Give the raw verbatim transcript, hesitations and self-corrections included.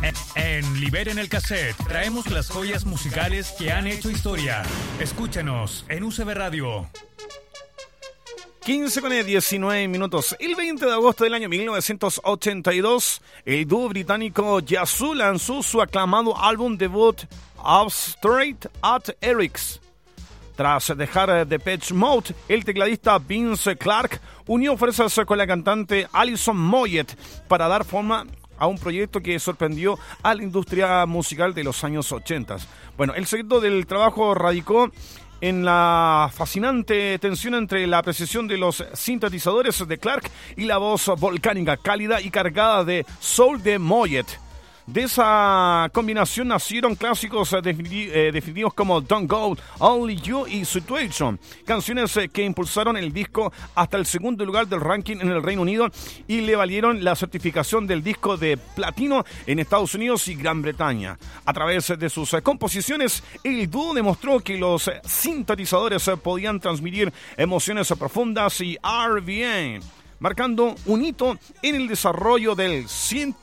En Liberen el Cassette traemos las joyas musicales que han hecho historia. Escúchenos en U C B Radio. quince con diecinueve minutos. El veinte de agosto del año mil novecientos ochenta y dos, el dúo británico Yazoo lanzó su aclamado álbum debut Up Straight at Eric's. Tras dejar Depeche Mode, el tecladista Vince Clarke unió fuerzas con la cantante Alison Moyet para dar forma a un proyecto que sorprendió a la industria musical de los años ochenta. Bueno, el secreto del trabajo radicó en la fascinante tensión entre la precisión de los sintetizadores de Clarke y la voz volcánica, cálida y cargada de soul de Moyet. De esa combinación nacieron clásicos definidos como Don't Go, Only You y Situation, canciones que impulsaron el disco hasta el segundo lugar del ranking en el Reino Unido y le valieron la certificación del disco de platino en Estados Unidos y Gran Bretaña. A través de sus composiciones, el dúo demostró que los sintetizadores podían transmitir emociones profundas y R and B, marcando un hito en el desarrollo del synth